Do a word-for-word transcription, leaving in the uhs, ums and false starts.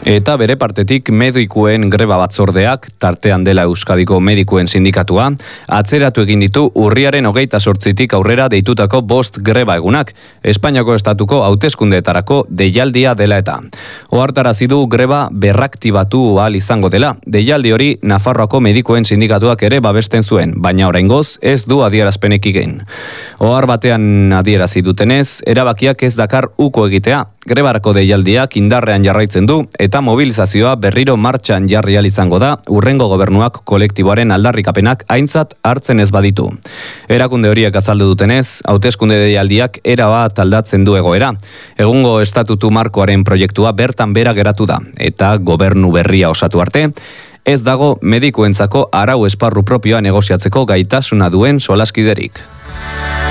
Eta bere partetik medikuen greba batzordeak, tartean dela Euskadiko medikuen sindikatua, atzeratu egin ditu urriaren hogeita zortzitik aurrera deitutako bost greba egunak, Espainiako estatuko hauteskundeetarako deialdia dela eta. Ohartarazi du greba berraktibatu ahal izango dela. Deialdi hori Nafarroako medikuen sindikatuak ere babesten zuen, baina oraingoz ez du adierazpenek egin. Ohar batean adierazi dutenez, erabakiak ez dakar uko egitea. Grebarako deialdiak indarrean jarraitzen du eta mobilizazioa berriro martxan jarri ahal izango da urrengo gobernuak kolektiboaren aldarrikapenak aintzat hartzen ez baditu. Erakunde horiek azaldu dutenez, hauteskunde deialdiak era bat aldatzen du egoera. Egungo estatutu markoaren proiektua bertan bera geratu da eta gobernu berria osatu arte, ez dago medikuentzako arau esparru propioa negoziatzeko gaitasuna duen solaskiderik.